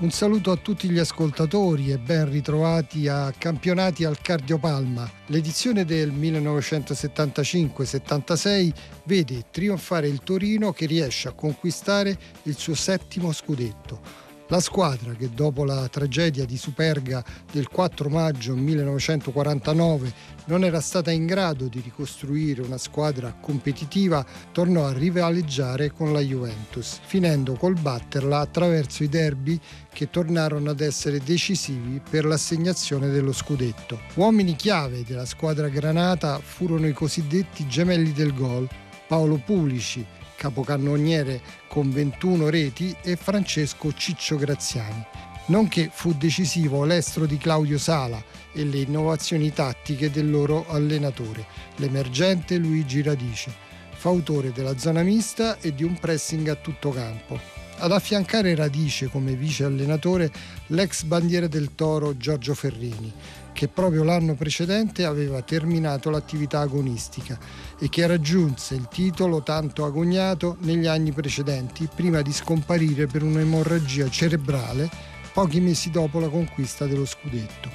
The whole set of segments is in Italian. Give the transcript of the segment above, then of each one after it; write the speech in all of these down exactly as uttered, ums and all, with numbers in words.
Un saluto a tutti gli ascoltatori e ben ritrovati a Campionati al Cardiopalma. L'edizione del millenovecentosettantacinque settantasei vede trionfare il Torino che riesce a conquistare il suo settimo scudetto. La squadra che dopo la tragedia di Superga del quattro maggio millenovecentoquarantanove non era stata in grado di ricostruire una squadra competitiva tornò a rivaleggiare con la Juventus, finendo col batterla attraverso i derby che tornarono ad essere decisivi per l'assegnazione dello scudetto. Uomini chiave della squadra granata furono i cosiddetti gemelli del gol, Paolo Pulici, capocannoniere con ventuno reti, e Francesco Ciccio Graziani. Nonché fu decisivo l'estro di Claudio Sala e le innovazioni tattiche del loro allenatore, l'emergente Luigi Radice, fautore della zona mista e di un pressing a tutto campo. Ad affiancare Radice come vice allenatore l'ex bandiera del Toro Giorgio Ferrini, che proprio l'anno precedente aveva terminato l'attività agonistica e che raggiunse il titolo tanto agognato negli anni precedenti prima di scomparire per un'emorragia cerebrale pochi mesi dopo la conquista dello scudetto.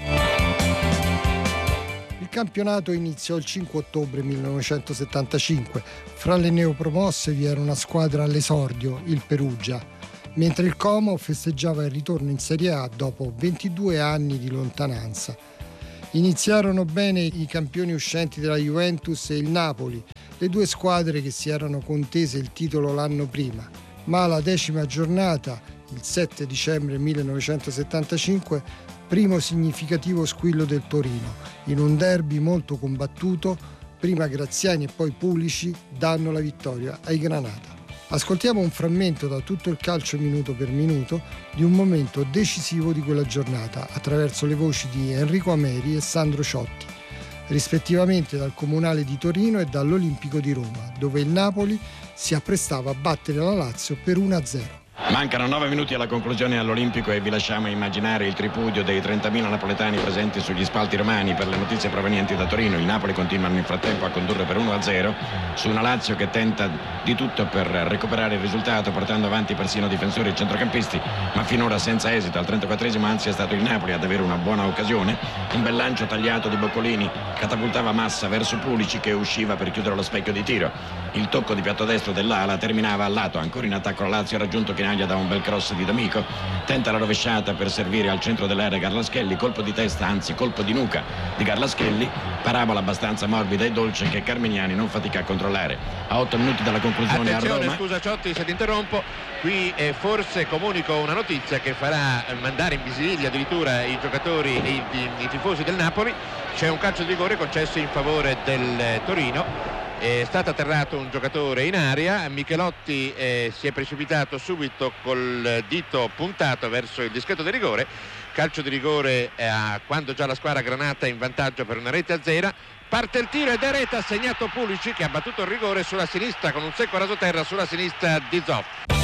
Il campionato iniziò il cinque ottobre millenovecentosettantacinque. Fra le neopromosse vi era una squadra all'esordio, il Perugia, mentre il Como festeggiava il ritorno in Serie A dopo ventidue anni di lontananza. Iniziarono bene i campioni uscenti della Juventus e il Napoli, le due squadre che si erano contese il titolo l'anno prima, ma alla decima giornata, il sette dicembre millenovecentosettantacinque, primo significativo squillo del Torino, in un derby molto combattuto, prima Graziani e poi Pulici danno la vittoria ai Granata. Ascoltiamo un frammento da Tutto il calcio minuto per minuto di un momento decisivo di quella giornata attraverso le voci di Enrico Ameri e Sandro Ciotti, rispettivamente dal Comunale di Torino e dall'Olimpico di Roma, dove il Napoli si apprestava a battere la Lazio per uno a zero. Mancano nove minuti alla conclusione all'Olimpico e vi lasciamo immaginare il tripudio dei trentamila napoletani presenti sugli spalti romani per le notizie provenienti da Torino. Il Napoli continua nel frattempo a condurre per uno a zero su una Lazio che tenta di tutto per recuperare il risultato, portando avanti persino difensori e centrocampisti, ma finora senza esito. Al trentaquattresimo anzi è stato il Napoli ad avere una buona occasione. Un bel lancio tagliato di Boccolini catapultava Massa verso Pulici che usciva per chiudere lo specchio di tiro. Il tocco di piatto destro dell'ala terminava al lato. Ancora in attacco la Lazio ha raggiunto Chinaglia da un bel cross di D'Amico, tenta la rovesciata per servire al centro dell'area Garlaschelli, colpo di testa, anzi colpo di nuca di Garlaschelli, parabola abbastanza morbida e dolce che Carmignani non fatica a controllare. A otto minuti dalla conclusione Attenzione, a Roma. Scusa Ciotti se ti interrompo, qui eh, forse comunico una notizia che farà mandare in visiliglia addirittura i giocatori e i, i, i tifosi del Napoli. C'è un calcio di rigore concesso in favore del eh, Torino. È stato atterrato un giocatore in aria, Michelotti eh, si è precipitato subito col dito puntato verso il dischetto di rigore. Calcio di rigore eh, quando già la squadra granata è in vantaggio per una rete a zero. Parte il tiro ed è rete, ha segnato Pulici che ha battuto il rigore sulla sinistra con un secco rasoterra sulla sinistra di Zoff.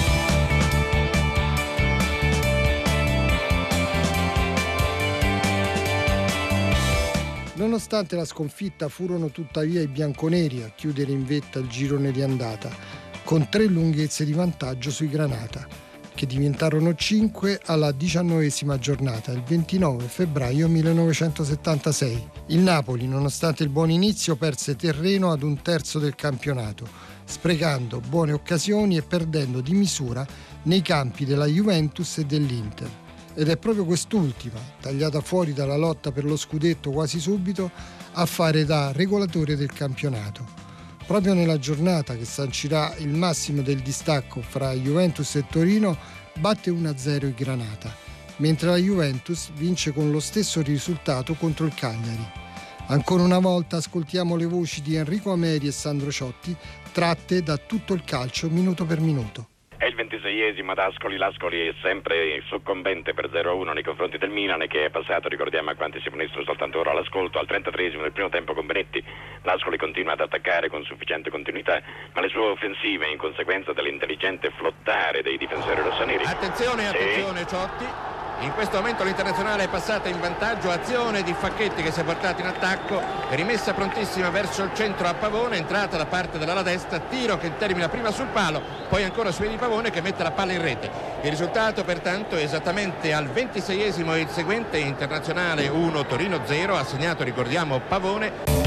Nonostante la sconfitta furono tuttavia i bianconeri a chiudere in vetta il girone di andata, con tre lunghezze di vantaggio sui Granata, che diventarono cinque alla diciannovesima giornata, il ventinove febbraio millenovecentosettantasei. Il Napoli, nonostante il buon inizio, perse terreno ad un terzo del campionato, sprecando buone occasioni e perdendo di misura nei campi della Juventus e dell'Inter. Ed è proprio quest'ultima, tagliata fuori dalla lotta per lo scudetto quasi subito, a fare da regolatore del campionato. Proprio nella giornata che sancirà il massimo del distacco fra Juventus e Torino, batte uno a zero il Granata, mentre la Juventus vince con lo stesso risultato contro il Cagliari. Ancora una volta ascoltiamo le voci di Enrico Ameri e Sandro Ciotti, tratte da Tutto il calcio minuto per minuto. È il ventiseiesimo ad Ascoli, l'Ascoli è sempre soccombente per zero a uno nei confronti del Milan che è passato, ricordiamo a quanti si forniscono soltanto ora all'ascolto, al trentatreesimo del primo tempo con Benetti. L'Ascoli continua ad attaccare con sufficiente continuità, ma le sue offensive in conseguenza dell'intelligente flottare dei difensori rossoneri. Attenzione, sì. attenzione Ciotti. In questo momento l'Internazionale è passata in vantaggio, azione di Facchetti che si è portato in attacco, rimessa prontissima verso il centro a Pavone, entrata da parte dell'ala destra, tiro che termina prima sul palo, poi ancora su di Pavone che mette la palla in rete. Il risultato pertanto è esattamente al ventiseiesimo e il seguente, Internazionale uno Torino zero, ha segnato, ricordiamo, Pavone.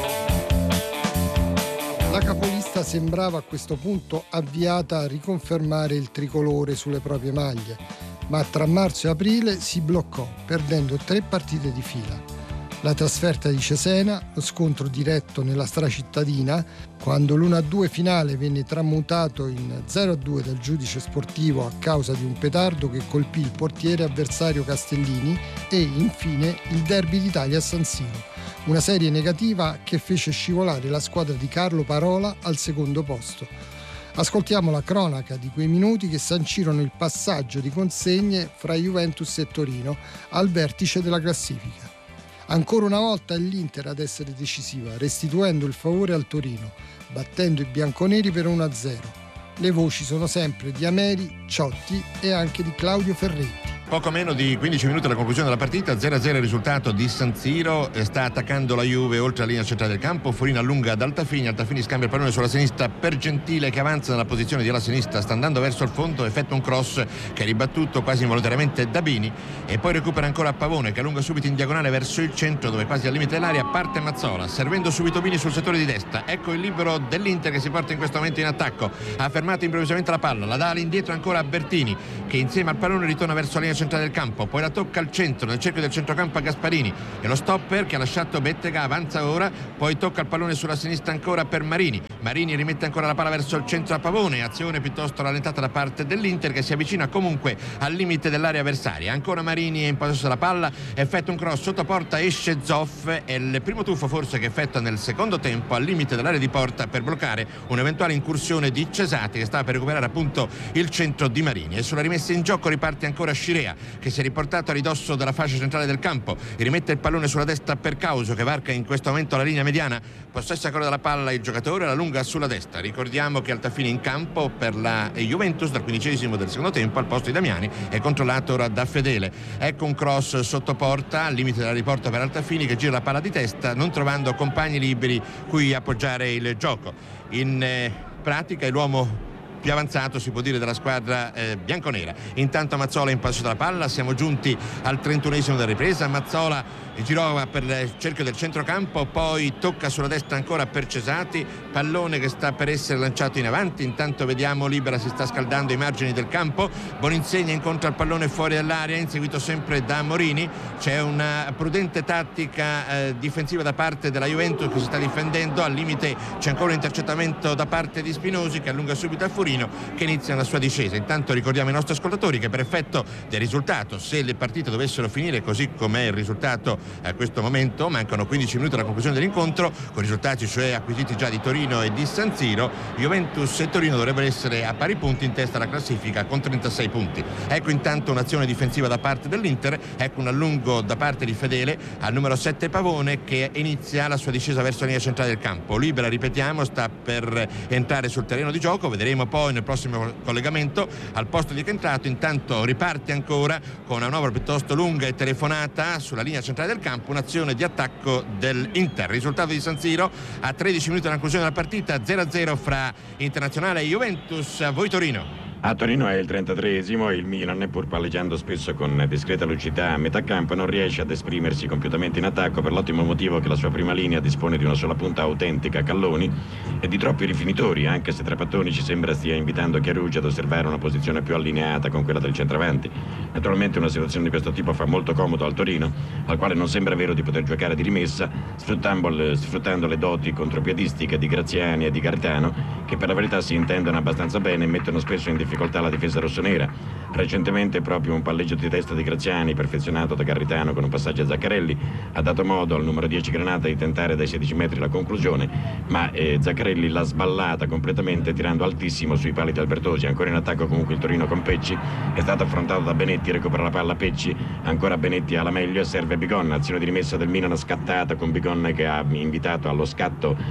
La capolista sembrava a questo punto avviata a riconfermare il tricolore sulle proprie maglie, ma tra marzo e aprile si bloccò, perdendo tre partite di fila. La trasferta di Cesena, lo scontro diretto nella stracittadina, quando l'uno a due finale venne tramutato in zero a due dal giudice sportivo a causa di un petardo che colpì il portiere avversario Castellini, e infine il derby d'Italia a San Siro. Una serie negativa che fece scivolare la squadra di Carlo Parola al secondo posto. Ascoltiamo la cronaca di quei minuti che sancirono il passaggio di consegne fra Juventus e Torino al vertice della classifica. Ancora una volta è l'Inter ad essere decisiva, restituendo il favore al Torino, battendo i bianconeri per uno a zero. Le voci sono sempre di Ameri, Ciotti e anche di Claudio Ferretti. Poco meno di quindici minuti alla conclusione della partita, zero a zero il risultato di San Siro. Sta attaccando la Juve oltre la linea centrale del campo, Forino allunga ad Altafini, Altafini scambia il pallone sulla sinistra per Gentile che avanza nella posizione di ala sinistra, sta andando verso il fondo, effettua un cross che è ribattuto quasi involontariamente da Bini e poi recupera ancora Pavone che allunga subito in diagonale verso il centro dove quasi al limite dell'area parte Mazzola, servendo subito Bini sul settore di destra. Ecco il libero dell'Inter che si porta in questo momento in attacco, ha fermato improvvisamente la palla, la dà all'indietro ancora a Bertini che insieme al pallone ritorna verso la linea centrale del campo, poi la tocca al centro, nel cerchio del centrocampo a Gasparini e lo stopper che ha lasciato Bettega avanza ora, poi tocca il pallone sulla sinistra ancora per Marini, Marini rimette ancora la palla verso il centro a Pavone, azione piuttosto rallentata da parte dell'Inter che si avvicina comunque al limite dell'area avversaria. Ancora Marini è in possesso della palla, effettua un cross sotto porta, esce Zoff, è il primo tuffo forse che effettua nel secondo tempo al limite dell'area di porta per bloccare un'eventuale incursione di Cesati che stava per recuperare appunto il centro di Marini. E sulla rimessa in gioco riparte ancora Scirea che si è riportato a ridosso della fascia centrale del campo, rimette il pallone sulla destra per Causo che varca in questo momento la linea mediana, possessa ancora della palla il giocatore, la lunga sulla destra. Ricordiamo che Altafini in campo per la Juventus dal quindicesimo del secondo tempo al posto di Damiani, è controllato ora da Fedele. Ecco un cross sotto porta al limite della riporta per Altafini che gira la palla di testa non trovando compagni liberi cui appoggiare il gioco. In eh, pratica è l'uomo più avanzato si può dire della squadra eh, bianconera. Intanto Mazzola in possesso della palla, siamo giunti al trentunesimo della ripresa, Mazzola girò per il cerchio del centrocampo, poi tocca sulla destra ancora per Cesati, pallone che sta per essere lanciato in avanti, intanto vediamo Libera si sta scaldando ai margini del campo, Boninsegna incontra il pallone fuori dall'area inseguito sempre da Morini, c'è una prudente tattica eh, difensiva da parte della Juventus che si sta difendendo, al limite c'è ancora un intercettamento da parte di Spinosi che allunga subito a Forino che inizia la sua discesa. Intanto ricordiamo ai nostri ascoltatori che per effetto del risultato, se le partite dovessero finire così com'è il risultato a questo momento, mancano quindici minuti alla conclusione dell'incontro, con i risultati cioè acquisiti già di Torino e di San Siro, Juventus e Torino dovrebbero essere a pari punti in testa alla classifica con trentasei punti. Ecco intanto un'azione difensiva da parte dell'Inter, ecco un allungo da parte di Fedele al numero sette Pavone che inizia la sua discesa verso la linea centrale del campo. Libera, ripetiamo, sta per entrare sul terreno di gioco, vedremo poi nel prossimo collegamento al posto di che è entrato. Intanto riparte ancora con una manovra piuttosto lunga e telefonata sulla linea centrale del campo, un'azione di attacco dell'Inter. Risultato di San Siro a tredici minuti dalla conclusione della partita, zero a zero fra Internazionale e Juventus. A voi Torino. A Torino è il trentatreesimo e il Milan, pur palleggiando spesso con discreta lucidità a metà campo, non riesce ad esprimersi compiutamente in attacco per l'ottimo motivo che la sua prima linea dispone di una sola punta autentica, Calloni, e di troppi rifinitori, anche se Trapattoni ci sembra stia invitando Chiarucci ad osservare una posizione più allineata con quella del centravanti. Naturalmente una situazione di questo tipo fa molto comodo al Torino, al quale non sembra vero di poter giocare di rimessa, sfruttando le, sfruttando le doti contropiedistiche di Graziani e di Garitano, che per la verità si intendono abbastanza bene e mettono spesso in difficoltà la difesa rossonera. Recentemente proprio un palleggio di testa di Graziani, perfezionato da Garritano con un passaggio a Zaccarelli, ha dato modo al numero dieci Granata di tentare dai sedici metri la conclusione, ma eh, Zaccarelli l'ha sballata completamente tirando altissimo sui pali di Albertosi. Ancora in attacco comunque il Torino con Pecci, è stato affrontato da Benetti, recupera la palla Pecci, ancora Benetti alla meglio e serve Bigon, azione di rimessa del Milan scattata con Bigon che ha invitato allo scatto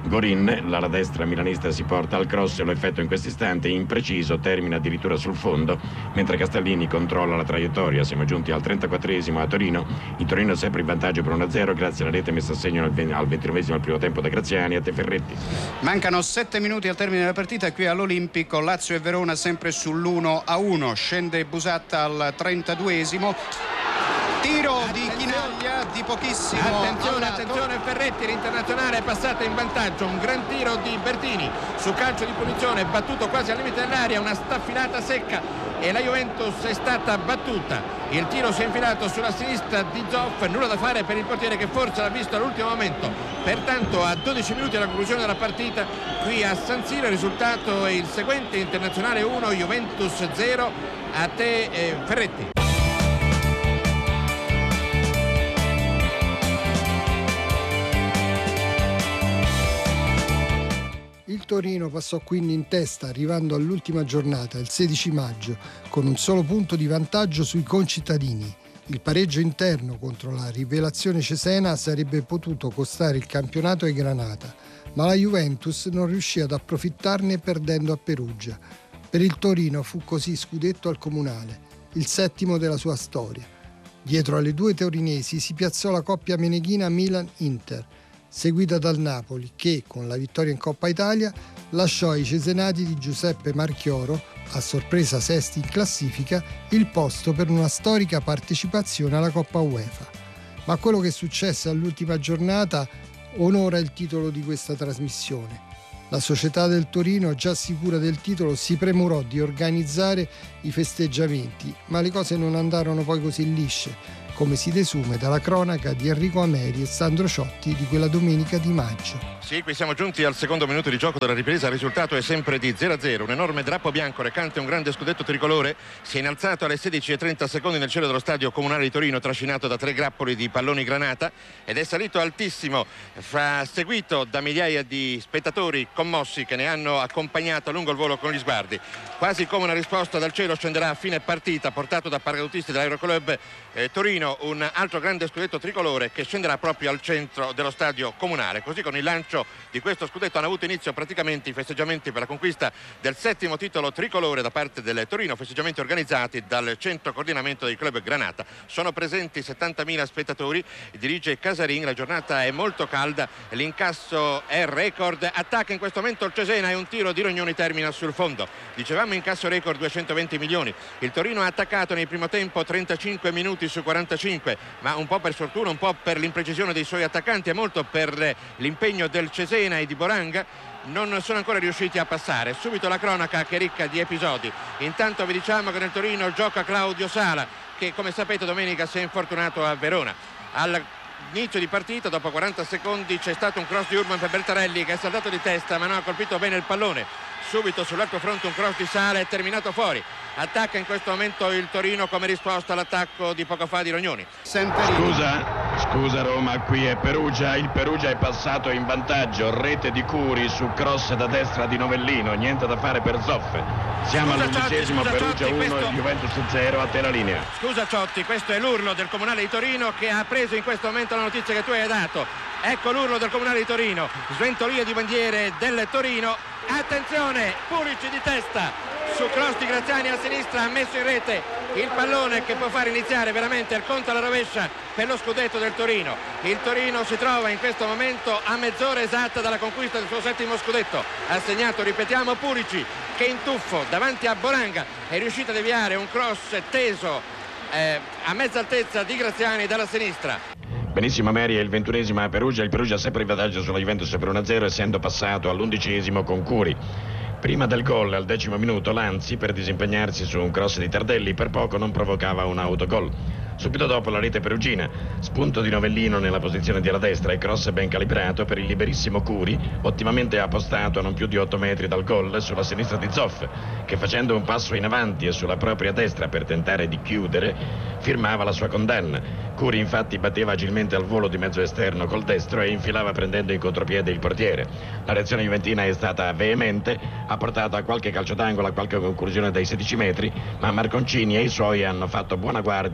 Gorin, l'ala destra milanista, si porta al cross e lo effettua in questo istante impreciso, termina addirittura sul fondo, mentre Castellini controlla la traiettoria. Siamo giunti al trentaquattresimo a Torino. Il Torino è sempre in vantaggio per uno a zero grazie alla rete messa a segno al ventinovesimo al primo tempo da Graziani. A te Ferretti. Mancano sette minuti al termine della partita qui all'Olimpico. Lazio e Verona sempre sull'uno a uno. Scende Busatta al trentaduesimo. Tiro di Chinaglia di pochissimo. Attenzione, attenzione Ferretti, l'internazionale è passata in vantaggio. Un gran tiro di Bertini su calcio di punizione, battuto quasi al limite dell'area, una staffilata secca e la Juventus è stata battuta. Il tiro si è infilato sulla sinistra di Zoff, nulla da fare per il portiere che forse l'ha visto all'ultimo momento. Pertanto a dodici minuti dalla conclusione della partita qui a San Siro il risultato è il seguente: Internazionale uno, Juventus zero. A te eh, Ferretti. Il Torino passò quindi in testa arrivando all'ultima giornata, il sedici maggio, con un solo punto di vantaggio sui concittadini. Il pareggio interno contro la rivelazione cesena sarebbe potuto costare il campionato ai Granata, ma la Juventus non riuscì ad approfittarne perdendo a Perugia. Per il Torino fu così scudetto al Comunale, il settimo della sua storia. Dietro alle due torinesi si piazzò la coppia meneghina Milan-Inter, seguita dal Napoli che, con la vittoria in Coppa Italia, lasciò ai cesenati di Giuseppe Marchioro, a sorpresa sesti in classifica, il posto per una storica partecipazione alla Coppa UEFA. Ma quello che successe all'ultima giornata onora il titolo di questa trasmissione. La società del Torino, già sicura del titolo, si premurò di organizzare i festeggiamenti, ma le cose non andarono poi così lisce, come si desume dalla cronaca di Enrico Ameri e Sandro Ciotti di quella domenica di maggio. Sì, qui siamo giunti al secondo minuto di gioco della ripresa, il risultato è sempre di zero a zero, un enorme drappo bianco recante un grande scudetto tricolore si è innalzato alle sedici e trenta secondi nel cielo dello stadio comunale di Torino, trascinato da tre grappoli di palloni granata ed è salito altissimo, fa, seguito da migliaia di spettatori commossi che ne hanno accompagnato a lungo il volo con gli sguardi. Quasi come una risposta dal cielo scenderà a fine partita, portato da paracadutisti dell'Aeroclub eh, Torino, un altro grande scudetto tricolore che scenderà proprio al centro dello stadio comunale. Così con il lancio di questo scudetto hanno avuto inizio praticamente i festeggiamenti per la conquista del settimo titolo tricolore da parte del Torino, festeggiamenti organizzati dal centro coordinamento del club Granata. Sono presenti settantamila spettatori, dirige Casarin, la giornata è molto calda, l'incasso è record, attacca in questo momento il Cesena e un tiro di Rognoni termina sul fondo. Dicevamo incasso record duecentoventi milioni, il Torino ha attaccato nel primo tempo trentacinque minuti su quarantacinque, ma un po' per sfortuna, un po' per l'imprecisione dei suoi attaccanti e molto per l'impegno del Cesena e di Boranga, non sono ancora riusciti a passare. Subito la cronaca che è ricca di episodi. Intanto vi diciamo che nel Torino gioca Claudio Sala, che come sapete domenica si è infortunato a Verona. All'inizio di partita, dopo quaranta secondi, c'è stato un cross di Urban per Bertarelli che è saltato di testa ma non ha colpito bene il pallone. Subito sull'altro fronte un cross di Sala è terminato fuori. Attacca in questo momento il Torino come risposta all'attacco di poco fa di Rognoni. Scusa, scusa Roma, qui è Perugia, il Perugia è passato in vantaggio, rete di Curi su cross da destra di Novellino, niente da fare per Zoffe. Siamo Scusa, all'undicesimo, Ciotti, scusa, Perugia Ciotti, uno, questo... Juventus zero, a te la linea. Scusa Ciotti, questo è l'urlo del Comunale di Torino che ha preso in questo momento la notizia che tu hai dato. Ecco l'urlo del Comunale di Torino, sventolia di bandiere del Torino. Attenzione, Purici di testa su cross di Graziani a sinistra, ha messo in rete il pallone che può far iniziare veramente il conto alla rovescia per lo scudetto del Torino. Il Torino si trova in questo momento a mezz'ora esatta dalla conquista del suo settimo scudetto. Ha segnato, ripetiamo, Purici che in tuffo davanti a Boranga è riuscito a deviare un cross teso eh, a mezza altezza di Graziani dalla sinistra. Benissimo Meri, è il ventunesimo a Perugia, il Perugia sempre in vantaggio sulla Juventus per uno a zero, essendo passato all'undicesimo con Curi. Prima del gol, al decimo minuto, Lanzi, per disimpegnarsi su un cross di Tardelli, per poco non provocava un autogol. Subito dopo la rete perugina, spunto di Novellino nella posizione di ala destra e cross ben calibrato per il liberissimo Curi, ottimamente appostato a non più di otto metri dal gol sulla sinistra di Zoff, che facendo un passo in avanti e sulla propria destra per tentare di chiudere, firmava la sua condanna. Curi infatti batteva agilmente al volo di mezzo esterno col destro e infilava prendendo in contropiede il portiere. La reazione juventina è stata veemente, ha portato a qualche calcio d'angolo, a qualche conclusione dai sedici metri, ma Marconcini e i suoi hanno fatto buona guardia nell'area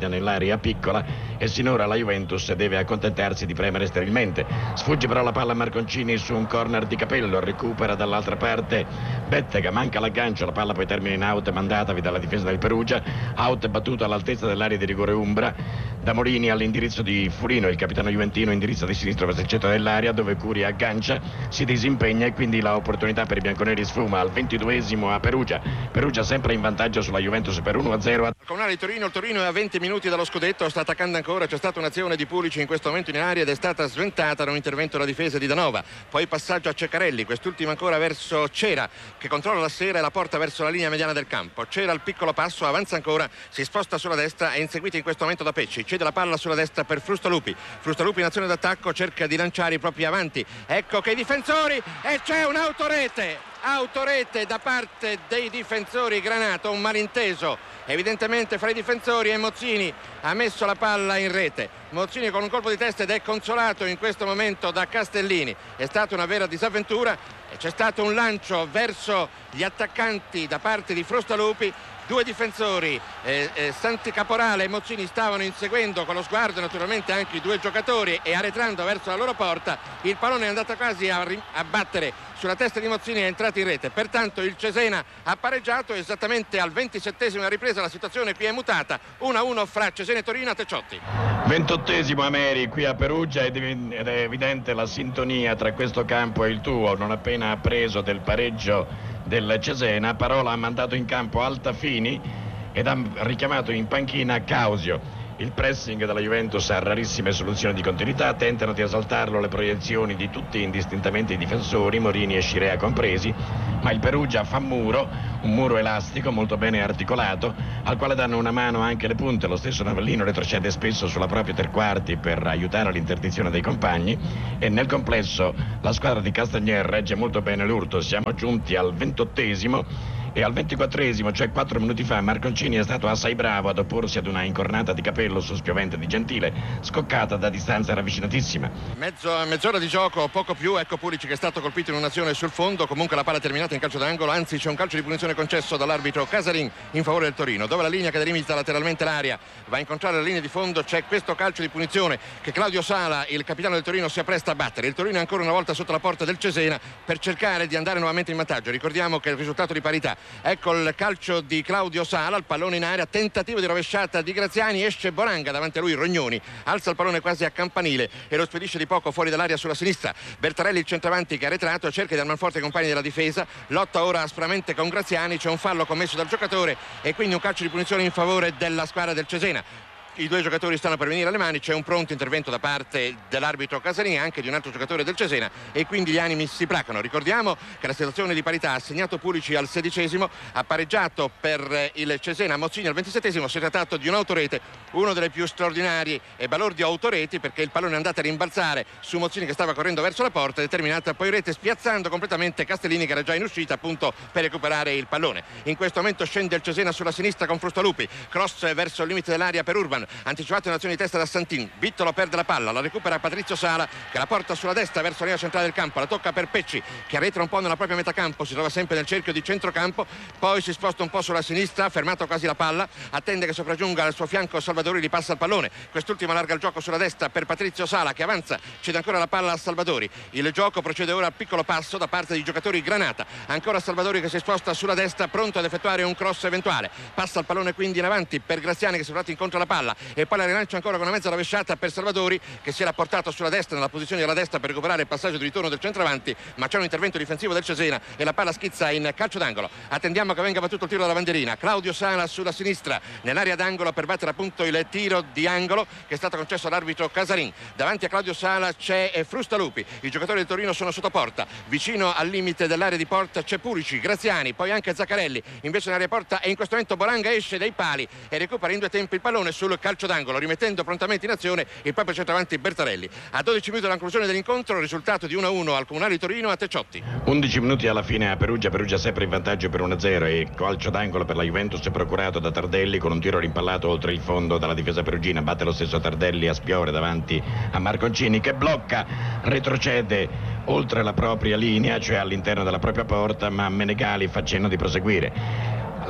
area piccola e sinora la Juventus deve accontentarsi di premere sterilmente. Sfugge però la palla a Marconcini su un corner di Capello, recupera dall'altra parte Bettega, manca l'aggancio, la palla poi termina in out mandatavi dalla difesa del Perugia, out battuto all'altezza dell'area di rigore Umbra da Morini all'indirizzo di Furino, il capitano juventino indirizza di sinistro verso il centro dell'area dove Curi aggancia, si disimpegna e quindi l'opportunità per i bianconeri sfuma al ventiduesimo a Perugia. Perugia sempre in vantaggio sulla Juventus per uno a zero. Comunale di Torino, il Torino è a venti minuti dallo scudetto, sta attaccando ancora, c'è stata un'azione di Pulici in questo momento in area ed è stata sventata da un intervento della difesa di Danova, poi passaggio a Ceccarelli, quest'ultimo ancora verso Cera che controlla la sera e la porta verso la linea mediana del campo. Cera al piccolo passo, avanza ancora, si sposta sulla destra, è inseguito in questo momento da Pecci, cede la palla sulla destra per Frustalupi, Frustalupi in azione d'attacco cerca di lanciare i propri avanti, ecco che i difensori e c'è un'autorete autorete da parte dei difensori Granato, un malinteso evidentemente fra i difensori e Mozzini ha messo la palla in rete. Mozzini con un colpo di testa ed è consolato in questo momento da Castellini, è stata una vera disavventura e c'è stato un lancio verso gli attaccanti da parte di Frustalupi. Due difensori, eh, eh, Santi Caporale e Mozzini, stavano inseguendo con lo sguardo naturalmente anche i due giocatori e arretrando verso la loro porta. Il pallone è andato quasi a, ri- a battere sulla testa di Mozzini e è entrato in rete. Pertanto il Cesena ha pareggiato esattamente al ventisettesimo ripresa. La situazione qui è mutata, uno a uno fra Cesena e Torino a Tecciotti. ventottesimo Ameri qui a Perugia ed è evidente la sintonia tra questo campo e il tuo. Non appena appreso del pareggio del Cesena, Parola ha mandato in campo Altafini ed ha richiamato in panchina Causio. Il pressing della Juventus ha rarissime soluzioni di continuità, tentano di esaltarlo le proiezioni di tutti indistintamente i difensori, Morini e Scirea compresi, ma il Perugia fa muro, un muro elastico molto bene articolato, al quale danno una mano anche le punte. Lo stesso Navellino retrocede spesso sulla propria tre quarti per aiutare all'interdizione dei compagni e nel complesso la squadra di Castagnier regge molto bene l'urto. Siamo giunti al ventottesimo e al ventiquattresimo, cioè quattro minuti fa, Marconcini è stato assai bravo ad opporsi ad una incornata di Capello su spiovente di Gentile, scoccata da distanza ravvicinatissima. Mezzo, mezz'ora di gioco, poco più, ecco Pulici che è stato colpito in un'azione sul fondo, comunque la palla è terminata in calcio d'angolo, anzi c'è un calcio di punizione concesso dall'arbitro Casarin in favore del Torino, dove la linea che delimita lateralmente l'area va a incontrare la linea di fondo, c'è questo calcio di punizione che Claudio Sala, il capitano del Torino, si appresta a battere. Il Torino è ancora una volta sotto la porta del Cesena per cercare di andare nuovamente in vantaggio. Ricordiamo che il risultato di parità. Ecco il calcio di Claudio Sala, il pallone in area, tentativo di rovesciata di Graziani, esce Boranga, davanti a lui Rognoni, alza il pallone quasi a campanile e lo spedisce di poco fuori dall'area sulla sinistra. Bertarelli, il centravanti che è arretrato, cerca di dar manforte ai compagni della difesa, lotta ora aspramente con Graziani, c'è un fallo commesso dal giocatore e quindi un calcio di punizione in favore della squadra del Cesena. I due giocatori stanno per venire alle mani, c'è un pronto intervento da parte dell'arbitro Casarini e anche di un altro giocatore del Cesena e quindi gli animi si placano. Ricordiamo che la situazione di parità ha segnato Pulici al sedicesimo, ha pareggiato per il Cesena Mozzini al ventisettesimo. Si è trattato di un'autorete, uno delle più straordinarie e balordi autoreti, perché il pallone è andato a rimbalzare su Mozzini che stava correndo verso la porta, determinata poi rete spiazzando completamente Castellini che era già in uscita appunto per recuperare il pallone. In questo momento scende il Cesena sulla sinistra con Frustalupi, cross verso il limite dell'area per Urban, anticipato in azione di testa da Santin, Bittolo perde la palla, la recupera Patrizio Sala che la porta sulla destra verso la linea centrale del campo, la tocca per Pecci che arretra un po' nella propria metà campo, si trova sempre nel cerchio di centrocampo, poi si sposta un po' sulla sinistra, fermato quasi la palla, attende che sopraggiunga al suo fianco Salvadori, gli passa il pallone, quest'ultimo allarga il gioco sulla destra per Patrizio Sala che avanza, cede ancora la palla a Salvadori, il gioco procede ora al piccolo passo da parte dei giocatori Granata, ancora Salvadori che si sposta sulla destra pronto ad effettuare un cross eventuale, passa il pallone quindi in avanti per Graziani che si è trovato incontro alla palla e poi la rilancia ancora con una mezza rovesciata per Salvadori che si era portato sulla destra nella posizione della destra per recuperare il passaggio di ritorno del centravanti, ma c'è un intervento difensivo del Cesena e la palla schizza in calcio d'angolo. Attendiamo che venga battuto il tiro dalla bandierina. Claudio Sala sulla sinistra nell'area d'angolo per battere appunto il tiro di angolo che è stato concesso all'arbitro Casarin. Davanti a Claudio Sala c'è Frustalupi, i giocatori del Torino sono sotto porta, vicino al limite dell'area di porta c'è Pulici, Graziani, poi anche Zaccarelli, invece in area porta e in questo momento Boranga esce dai pali e recupera in due tempi il pallone sul calcio d'angolo, rimettendo prontamente in azione il proprio centravanti Bertarelli. A dodici minuti dalla conclusione dell'incontro, risultato di uno a uno al Comunale di Torino a Tecciotti. undici minuti alla fine a Perugia, Perugia sempre in vantaggio per uno a zero e calcio d'angolo per la Juventus procurato da Tardelli con un tiro rimpallato oltre il fondo dalla difesa perugina, batte lo stesso Tardelli a Spiore davanti a Marconcini che blocca, retrocede oltre la propria linea, cioè all'interno della propria porta, ma Menegali fa cenno di proseguire.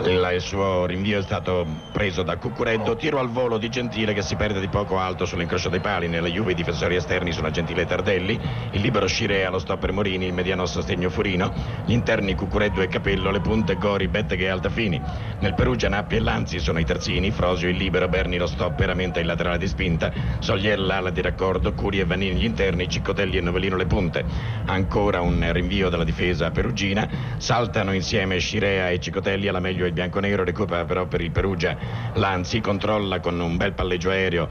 Il suo rinvio è stato preso da Cuccureddo, tiro al volo di Gentile che si perde di poco alto sull'incrocio dei pali. Nelle Juve i difensori esterni sono Gentile e Tardelli, il libero Scirea, lo stopper Morini, il mediano a sostegno Furino, gli interni Cuccureddo e Capello, le punte Gori, Bettega e Altafini. Nel Perugia Nappi e Lanzi sono i terzini, Frosio il libero, Berni lo stopper, Amenta il laterale di spinta, Solier l'ala di raccordo, Curi e Vanini gli interni, Ciccotelli e Novellino le punte. Ancora un rinvio della difesa perugina, saltano insieme Scirea e Ciccotelli, alla meglio il bianconero, recupera però per il Perugia Lanzi, controlla con un bel palleggio aereo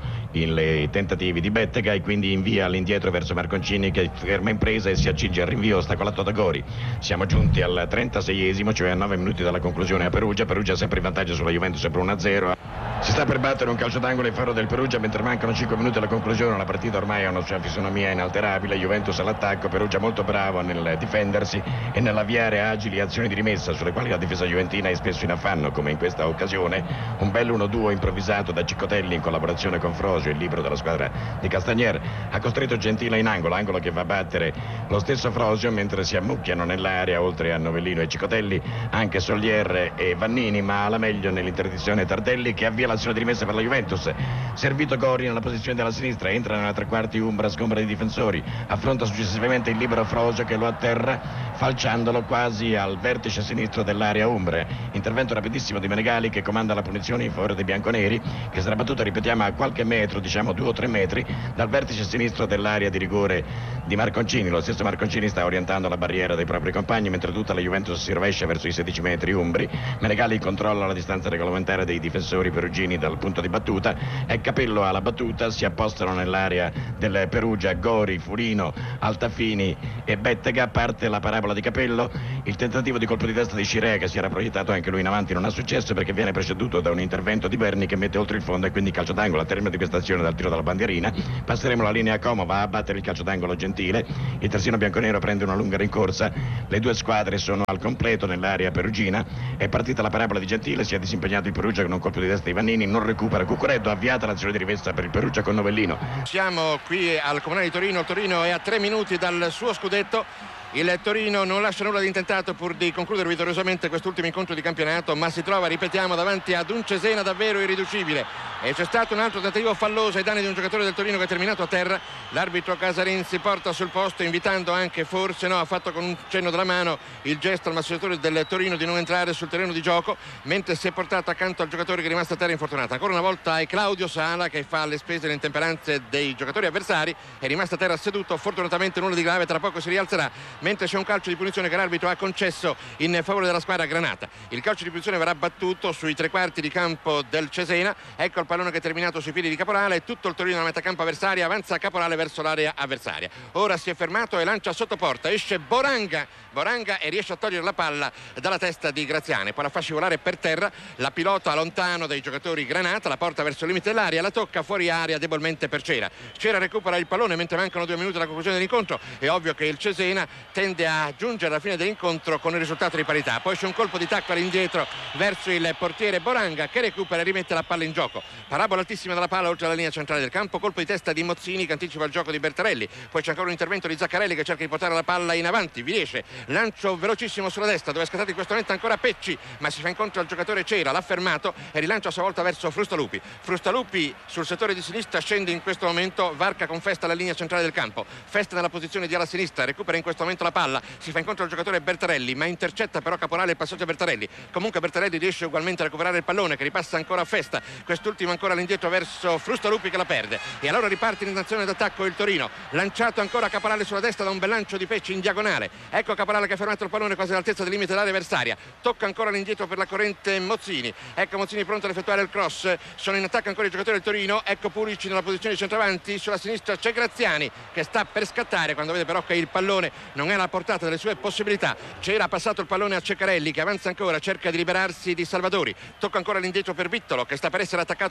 i tentativi di Bettega e quindi invia all'indietro verso Marconcini che ferma in presa e si accinge al rinvio ostacolato da Gori. Siamo giunti al trentaseiesimo, cioè a nove minuti dalla conclusione a Perugia. Perugia sempre in vantaggio sulla Juventus per uno a zero. Si sta per battere un calcio d'angolo in favore del Perugia mentre mancano cinque minuti alla conclusione. La partita ormai ha una sua fisionomia inalterabile. Juventus all'attacco, Perugia molto bravo nel difendersi e nell'avviare agili azioni di rimessa sulle quali la difesa juventina è spesso in affanno, come in questa occasione. Un bel uno due improvvisato da Ciccotelli in collaborazione con Frosio, il libero della squadra di Castagnier, ha costretto Gentile in angolo, angolo che va a battere lo stesso Frosio mentre si ammucchiano nell'area oltre a Novellino e Ciccotelli anche Solier e Vannini, ma alla meglio nell'interdizione Tardelli che avvia l'azione di rimessa per la Juventus. Servito Gori nella posizione della sinistra, entra nella tre quarti Umbra, sgombra i difensori, affronta successivamente il libero Frosio che lo atterra falciandolo quasi al vertice sinistro dell'area Umbre. Intervento rapidissimo di Menegali che comanda la punizione in favore dei bianconeri, che sarà battuta, ripetiamo, a qualche metro, diciamo due o tre metri dal vertice sinistro dell'area di rigore di Marconcini. Lo stesso Marconcini sta orientando la barriera dei propri compagni mentre tutta la Juventus si rovescia verso i sedici metri umbri. Menegali controlla la distanza regolamentare dei difensori perugini dal punto di battuta e Capello alla battuta. Si appostano nell'area del Perugia Gori, Furino, Altafini e Bettega. Parte la parabola di Capello, il tentativo di colpo di testa di Scirea che si era proiettato anche lui in avanti non ha successo perché viene preceduto da un intervento di Berni che mette oltre il fondo e quindi calcio d'angolo. A termine di questa azione dal tiro dalla bandierina passeremo la linea a Como, va a battere il calcio d'angolo Gentile, il terzino bianconero prende una lunga rincorsa, le due squadre sono al completo nell'area perugina. È partita la parabola di Gentile, si è disimpegnato il Perugia con un colpo di testa di Vannini, non recupera Cuccureddo, avviata l'azione di rimessa per il Perugia con Novellino. Siamo qui al Comunale di Torino, il Torino è a tre minuti dal suo scudetto. Il Torino non lascia nulla di intentato pur di concludere vittoriosamente quest'ultimo incontro di campionato, ma si trova, ripetiamo, davanti ad un Cesena davvero irriducibile e c'è stato un altro tentativo falloso ai danni di un giocatore del Torino che è terminato a terra. L'arbitro Casarin si porta sul posto invitando anche, forse no, ha fatto con un cenno della mano il gesto al massaggiatore del Torino di non entrare sul terreno di gioco, mentre si è portato accanto al giocatore che è rimasto a terra infortunato. Ancora una volta è Claudio Sala che fa le spese e le intemperanze dei giocatori avversari, è rimasto a terra seduto, fortunatamente nulla di grave, tra poco si rialzerà, mentre c'è un calcio di punizione che l'arbitro ha concesso in favore della squadra granata. Il calcio di punizione verrà battuto sui tre quarti di campo del Cesena. Ecco il pallone che è terminato sui piedi di Caporale e tutto il Torino nella metacampo avversaria, avanza Caporale verso l'area avversaria. Ora si è fermato e lancia sotto porta, esce Boranga Boranga e riesce a togliere la palla dalla testa di Graziani, poi la fa scivolare per terra, la pilota lontano dai giocatori granata, la porta verso il limite dell'area, la tocca fuori area debolmente per Cera. Cera recupera il pallone mentre mancano due minuti alla conclusione dell'incontro. È ovvio che il Cesena tende a giungere alla fine dell'incontro con il risultato di parità. Poi c'è un colpo di tacco all'indietro verso il portiere Boranga che recupera e rimette la palla in gioco. Parabola altissima dalla palla oltre la linea centrale del campo, colpo di testa di Mozzini che anticipa il gioco di Bertarelli. Poi c'è ancora un intervento di Zaccarelli che cerca di portare la palla in avanti. Vi riesce, lancio velocissimo sulla destra dove è scattato in questo momento ancora Pecci, ma si fa incontro al giocatore Cera, l'ha fermato e rilancia a sua volta verso Frustalupi. Frustalupi sul settore di sinistra scende in questo momento, varca con Festa la linea centrale del campo. Festa nella posizione di ala sinistra, recupera in questo momento la palla, si fa incontro al giocatore Bertarelli, ma intercetta però Caporale il passaggio a Bertarelli. Comunque Bertarelli riesce ugualmente a recuperare il pallone che ripassa ancora a Festa, quest'ultimo ancora all'indietro verso Frustalupi che la perde e allora riparte in azione d'attacco il Torino, lanciato ancora Caporale sulla destra da un bel lancio di Pecci in diagonale. Ecco Caporale che ha fermato il pallone quasi all'altezza del limite dell'area avversaria, tocca ancora all'indietro per la corrente Mozzini. Ecco Mozzini pronto ad effettuare il cross, sono in attacco ancora i giocatori del Torino. Ecco Pulici nella posizione di centravanti, sulla sinistra c'è Graziani che sta per scattare quando vede però che il pallone non è alla portata delle sue possibilità. C'era passato il pallone a Ceccarelli che avanza ancora, cerca di liberarsi di Salvadori, tocca ancora all'indietro per Vittolo che sta per essere attaccato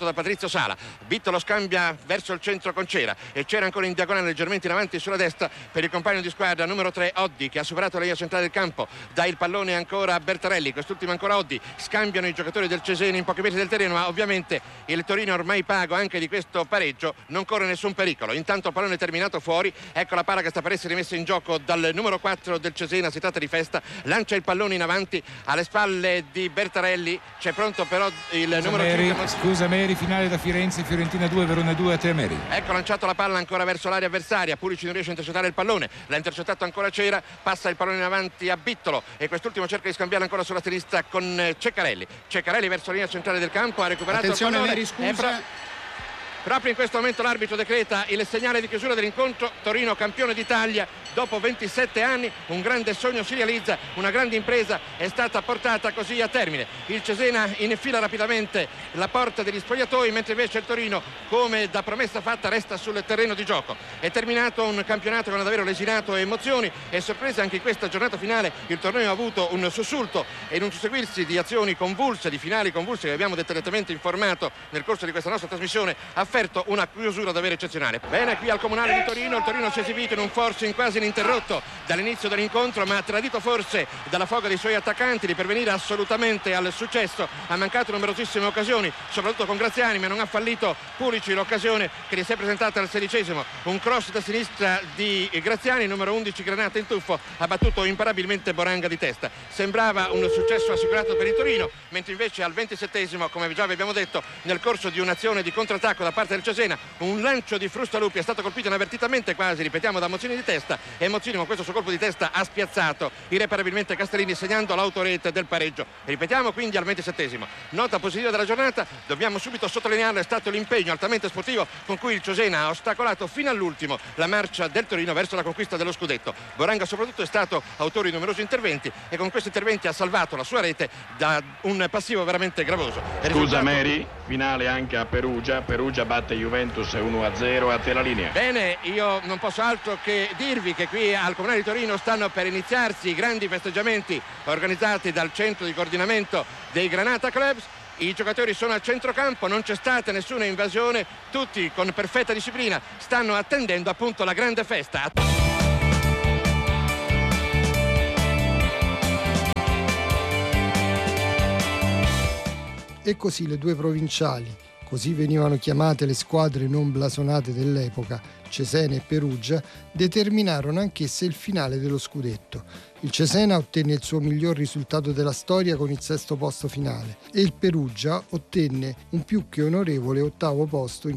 da Patrizio Sala. Bittolo scambia verso il centro con Cera e Cera ancora in diagonale leggermente in avanti sulla destra per il compagno di squadra numero tre Oddi, che ha superato la linea centrale del campo. Dà il pallone ancora a Bertarelli, quest'ultimo ancora Oddi. Scambiano i giocatori del Cesena in pochi metri del terreno, ma ovviamente il Torino, ormai pago anche di questo pareggio, non corre nessun pericolo. Intanto il pallone è terminato fuori, ecco la palla che sta per essere rimessa in gioco dal numero quattro del Cesena, si tratta di Festa, lancia il pallone in avanti alle spalle di Bertarelli, c'è pronto però il Scusa numero Mary, cinque. scusa Mary, finale da Firenze, Fiorentina due, Verona due, a te Mary. Ecco lanciato la palla ancora verso l'area avversaria, Pulici non riesce a intercettare il pallone, l'ha intercettato ancora Cera, passa il pallone in avanti a Bittolo e quest'ultimo cerca di scambiarlo ancora sulla sinistra con Ceccarelli. Ceccarelli verso la linea centrale del campo, ha recuperato attenzione il pallone. Mary, scusa. Pro... Proprio in questo momento l'arbitro decreta il segnale di chiusura dell'incontro. Torino campione d'Italia dopo ventisette anni, un grande sogno si realizza, una grande impresa è stata portata così a termine. Il Cesena infila rapidamente la porta degli spogliatoi, mentre invece il Torino, come da promessa fatta, resta sul terreno di gioco. È terminato un campionato che ha davvero lesinato emozioni e sorprese anche in questa giornata finale. Il torneo ha avuto un sussulto e in un susseguirsi di azioni convulse, di finali convulse che abbiamo dettagliatamente informato nel corso di questa nostra trasmissione, ha offerto una chiusura davvero eccezionale. Bene, qui al Comunale di Torino il Torino si è esibito in un forcing quasi ininterrotto dall'inizio dell'incontro, ma tradito forse dalla foga dei suoi attaccanti di pervenire assolutamente al successo. Ha mancato numerosissime occasioni, soprattutto con Graziani, ma non ha fallito Pulici l'occasione che gli si è presentata al sedicesimo. Un cross da sinistra di Graziani, numero undici Granata in tuffo, ha battuto imparabilmente Boranga di testa. Sembrava un successo assicurato per il Torino, mentre invece al ventisettesimo, come già vi abbiamo detto, nel corso di un'azione di contrattacco da parte del Cesena, un lancio di Frustalupi è stato colpito inavvertitamente quasi, ripetiamo, da Mozzini di testa, e Mozzini con questo suo colpo di testa ha spiazzato irreparabilmente Castellini, segnando l'autorete del pareggio. E ripetiamo quindi al ventisettesimo. Nota positiva della giornata, dobbiamo subito sottolinearlo, è stato l'impegno altamente sportivo con cui il Cesena ha ostacolato fino all'ultimo la marcia del Torino verso la conquista dello scudetto. Boranga soprattutto è stato autore di numerosi interventi e con questi interventi ha salvato la sua rete da un passivo veramente gravoso. Scusa risultato... Mary, finale anche a Perugia, Perugia batte Juventus uno a zero, a te la linea. Bene, io non posso altro che dirvi che qui al Comunale di Torino stanno per iniziarsi i grandi festeggiamenti organizzati dal centro di coordinamento dei Granata Clubs. I giocatori sono al centrocampo, non c'è stata nessuna invasione, tutti con perfetta disciplina stanno attendendo appunto la grande festa. E così le due provinciali, così venivano chiamate le squadre non blasonate dell'epoca, Cesena e Perugia, determinarono anch'esse il finale dello scudetto. Il Cesena ottenne il suo miglior risultato della storia con il sesto posto finale e il Perugia ottenne un più che onorevole ottavo posto in